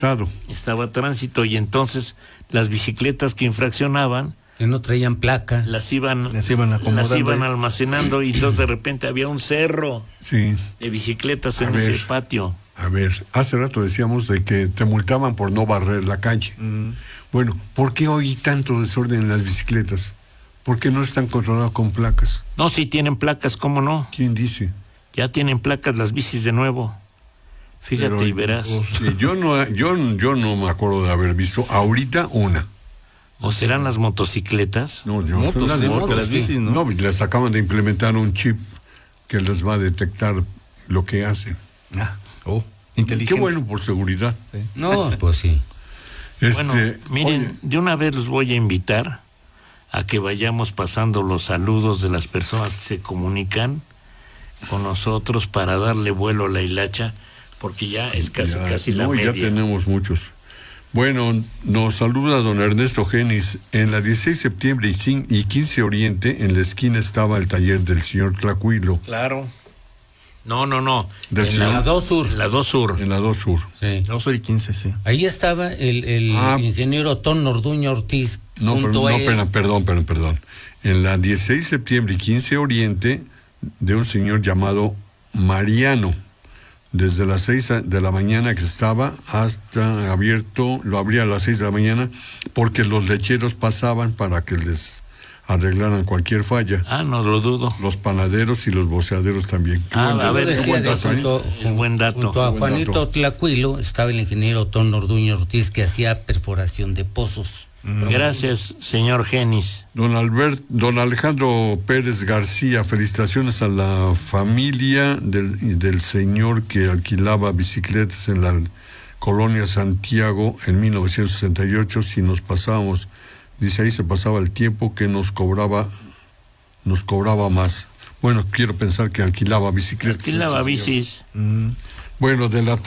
Estaba tránsito, y entonces las bicicletas que infraccionaban, que no traían placa, las iban almacenando, y entonces de repente había un cerro de bicicletas en ese patio. A ver, hace rato decíamos de que te multaban por no barrer la calle. Bueno, ¿por qué hoy tanto desorden en las bicicletas? ¿Por qué no están controladas con placas? No, sí tienen placas, ¿cómo no? ¿Quién dice? Ya tienen placas las bicis de nuevo. Fíjate. Pero, y verás. Yo no me acuerdo de haber visto ahorita una. ¿O serán las motocicletas? No, son las bicis, ¿no? No, les acaban de implementar un chip que les va a detectar lo que hacen. Inteligente. Qué bueno, por seguridad. Sí. No, pues sí. Bueno, miren, de una vez los voy a invitar a que vayamos pasando los saludos de las personas que se comunican con nosotros para darle vuelo a la hilacha, porque ya es casi la media. Ya tenemos muchos. Bueno, nos saluda don Ernesto Genis. En la 16 de septiembre y 15 Oriente, en la esquina estaba el taller del señor Tlacuilo. Claro. No. En la 2 Sur. En la 2 Sur. Sí. 2 Sur y 15, sí. Ahí estaba el ingeniero Ton Orduña Ortiz. Perdón. En la 16 de septiembre y 15 Oriente, de un señor llamado Mariano. Desde las 6 de la mañana que estaba hasta abierto, lo abría a las 6 de la mañana, porque los lecheros pasaban para que les arreglaran cualquier falla. No lo dudo. Los panaderos y los boceaderos también. Buen dato. Junto a Juanito Tlacuilo estaba el ingeniero Ton Orduña Ortiz, que hacía perforación de pozos. Gracias, señor Genis. Don Alejandro Pérez García, felicitaciones a la familia del señor que alquilaba bicicletas en la colonia Santiago en 1968. Si nos pasábamos, dice, ahí se pasaba el tiempo que nos cobraba más. Bueno, quiero pensar que alquilaba bicicletas. Alquilaba bicis. Bueno, de la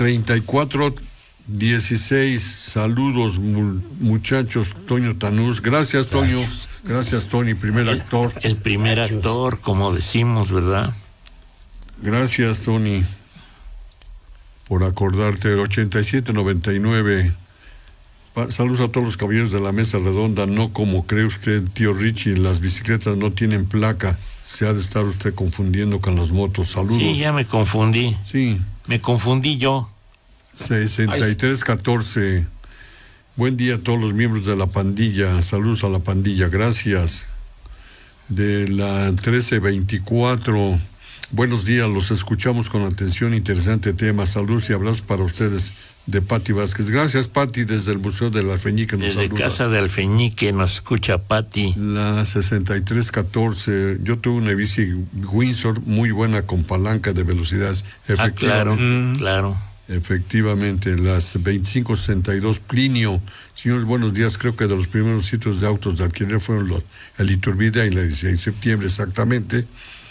3416, saludos muchachos, Toño Tanús. Gracias, Toño. Gracias, Tony, primer actor. El primer actor, como decimos, ¿verdad? Gracias, Tony, por acordarte. El 8799. Saludos a todos los caballeros de la mesa redonda. No como cree usted, tío Richie, las bicicletas no tienen placa. Se ha de estar usted confundiendo con las motos. Saludos. Sí, ya me confundí. Sí. Me confundí yo. 6314. Buen día a todos los miembros de la pandilla. Saludos a la pandilla. Gracias. De la 1324. Buenos días, los escuchamos con atención. Interesante tema. Saludos y abrazos para ustedes. De Pati Vázquez. Gracias, Pati, desde el Museo del Alfeñique nos desde saluda. Casa de Alfeñique nos escucha Pati. La 6314. Yo tuve una bici Windsor muy buena con palanca de velocidades. Claro. Efectivamente. Las 2562. Plinio. Señores, buenos días. Creo que de los primeros sitios de autos de alquiler fueron el Iturbide y la 16 de septiembre, exactamente.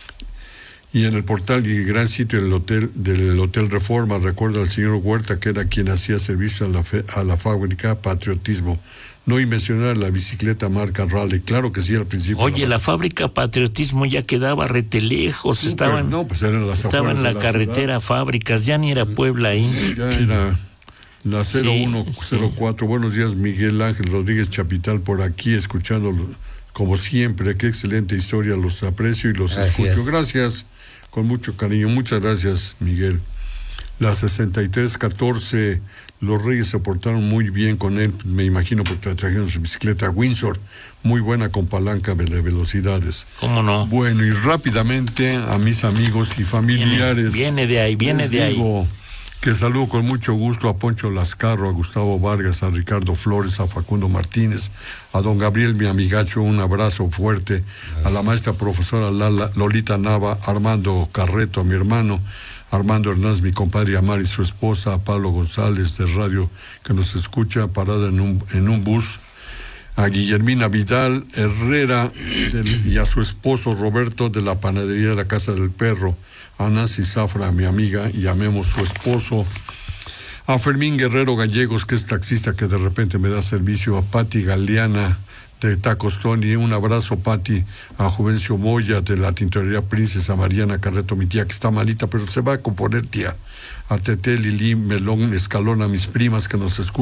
Y en el portal y gran sitio del Hotel Reforma, recuerdo al señor Huerta, que era quien hacía servicio a la fábrica Patriotismo. No, y mencionar la bicicleta marca Raleigh, claro que sí, al principio. Oye, la fábrica Patriotismo ya quedaba rete lejos, estaba en la carretera Fábricas, ya ni era Puebla ahí. Ya era la 0104. Buenos días, Miguel Ángel Rodríguez Chapital, por aquí, escuchando como siempre. Qué excelente historia, los aprecio y los escucho. Gracias. Con mucho cariño. Muchas gracias, Miguel. La 6314, los Reyes se portaron muy bien con él, me imagino, porque trajeron su bicicleta Windsor, muy buena con palanca de velocidades. ¿Cómo no? Bueno, y rápidamente a mis amigos y familiares. Viene de ahí. Que saludo con mucho gusto a Poncho Lascarro, a Gustavo Vargas, a Ricardo Flores, a Facundo Martínez, a don Gabriel, mi amigacho, un abrazo fuerte, a la maestra profesora Lolita Nava, Armando Carreto, a mi hermano, Armando Hernández, mi compadre Amar y su esposa, a Pablo González de Radio, que nos escucha parada en un bus, a Guillermina Vidal Herrera y a su esposo Roberto de la panadería de la Casa del Perro, a Nancy Zafra, mi amiga, y a Memo, su esposo, a Fermín Guerrero Gallegos, que es taxista que de repente me da servicio, a Pati Galeana de Tacos Tony, un abrazo, Pati, a Juvencio Moya de la tintorería Princesa, Mariana Carreto, mi tía que está malita, pero se va a componer, tía, a Tete, Lili, Melón, Escalón, a mis primas que nos escuchan.